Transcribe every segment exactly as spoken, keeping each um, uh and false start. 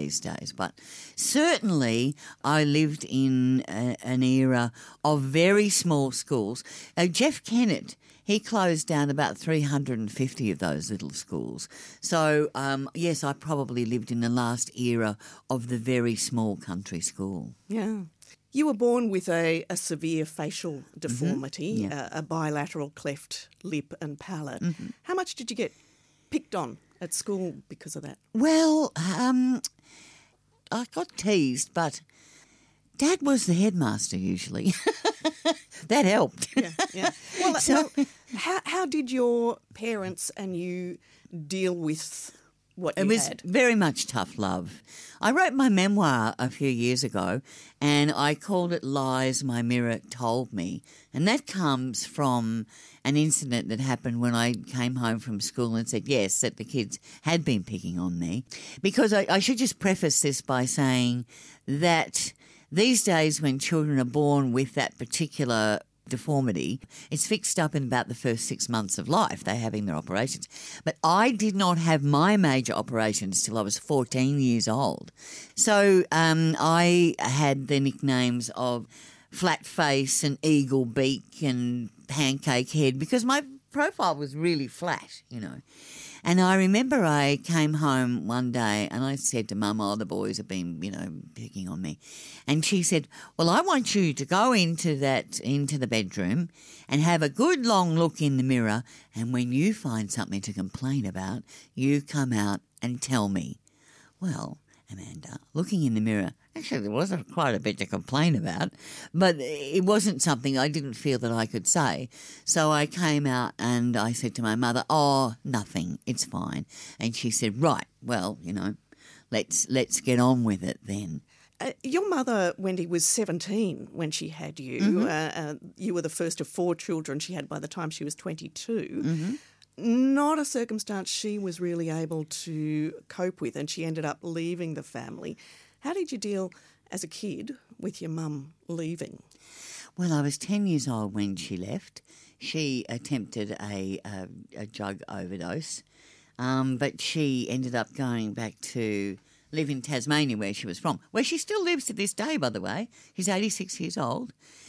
these days. But certainly I lived in a, an era of very small schools. Uh, Jeff Kennett, he closed down about three hundred fifty of those little schools. So, um, yes, I probably lived in the last era of the very small country school. Yeah. You were born with a, a severe facial deformity, Mm-hmm. Yeah. a, a bilateral cleft lip and palate. Mm-hmm. How much did you get picked on at school because of that? Well, um, I got teased, but Dad was the headmaster usually. That helped. Yeah, yeah. Well, So- well, how, how did your parents and you deal with what you It was had? very much tough love. I wrote my memoir a few years ago and I called it Lies My Mirror Told Me. And that comes from an incident that happened when I came home from school and said, yes, that the kids had been picking on me. Because I, I should just preface this by saying that these days when children are born with that particular deformity, it's fixed up in about the first six months of life. They're having their operations. But I did not have my major operations till I was fourteen years old. So um, I had the nicknames of flat face and eagle beak and pancake head because my profile was really flat, you know. And I remember I came home one day and I said to Mum, oh, the boys have been, you know, picking on me. And she said, well, I want you to go into that, into the bedroom and have a good long look in the mirror. And when you find something to complain about, you come out and tell me. Well, Amanda, looking in the mirror, actually there wasn't quite a bit to complain about, but it wasn't something I didn't feel that I could say. So I came out and I said to my mother, oh, nothing, it's fine. And she said, right, well, you know, let's let's get on with it then. Uh, your mother, Wendy, was seventeen when she had you. Mm-hmm. Uh, uh, you were the first of four children she had by the time she was twenty-two. Mm-hmm. Not a circumstance she was really able to cope with, and she ended up leaving the family. How did you deal as a kid with your mum leaving? Well, I was ten years old when she left. She attempted a, a, a drug overdose, um, but she ended up going back to live in Tasmania where she was from, where she still lives to this day, by the way. She's eighty-six years old.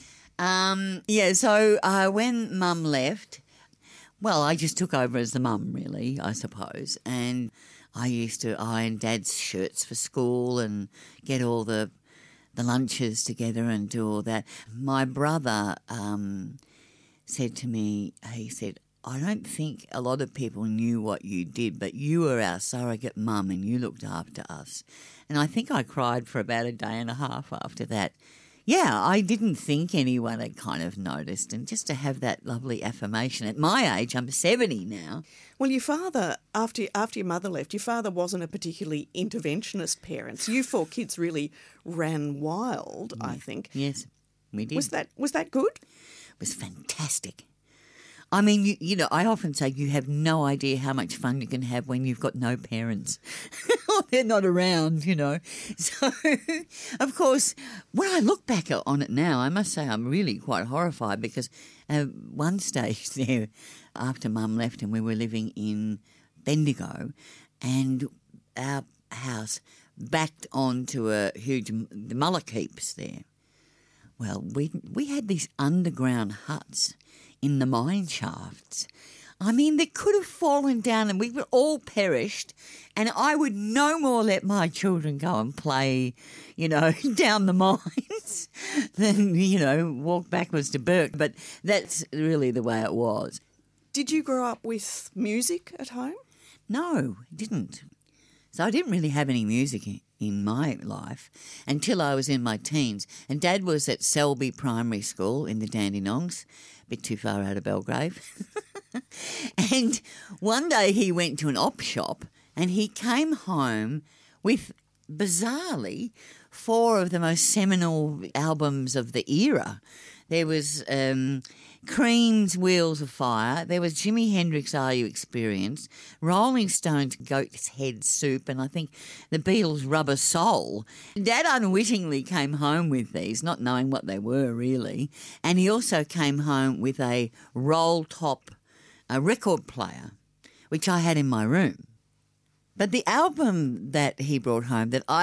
Um, yeah, so uh, when Mum left, well, I just took over as the mum, really, I suppose, and I used to iron Dad's shirts for school and get all the the lunches together and do all that. My brother um, said to me, he said, I don't think a lot of people knew what you did, but you were our surrogate mum and you looked after us. And I think I cried for about a day and a half after that. Yeah, I didn't think anyone had kind of noticed, and just to have that lovely affirmation. At my age, I'm seventy now. Well, your father, after after your mother left, your father wasn't a particularly interventionist parent. So you four kids really ran wild, I think. Yes, we did. Was that was that good? It was fantastic. I mean, you, you know, I often say you have no idea how much fun you can have when you've got no parents. They're not around, you know. So, of course, when I look back on it now, I must say I'm really quite horrified because uh, one stage there, after Mum left and we were living in Bendigo, and our house backed onto a huge, the mullock heaps there. Well, we we had these underground huts in the mine shafts. I mean, they could have fallen down and we were all perished, and I would no more let my children go and play, you know, down the mines than, you know, walk backwards to Burke. But that's really the way it was. Did you grow up with music at home? No, I didn't. So I didn't really have any music in my life until I was in my teens. And Dad was at Selby Primary School in the Dandenongs, a bit too far out of Belgrave. And one day he went to an op shop and he came home with, bizarrely, four of the most seminal albums of the era. There was um, Cream's Wheels of Fire, there was Jimi Hendrix' Are You Experienced, Rolling Stones' Goat's Head Soup, and I think the Beatles' Rubber Soul. Dad unwittingly came home with these, not knowing what they were really, and he also came home with a roll-top a record player, which I had in my room. But the album that he brought home that I